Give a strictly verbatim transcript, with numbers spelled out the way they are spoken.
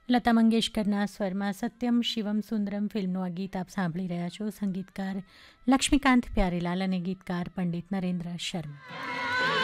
લતા મંગેશકરના સ્વરમાં સત્યમ શિવમ સુંદરમ ફિલ્મનું આ ગીત આપ સાંભળી રહ્યા છો. સંગીતકાર લક્ષ્મીકાંત પ્યારેલાલ અને ગીતકાર પંડિત નરેન્દ્ર શર્મા.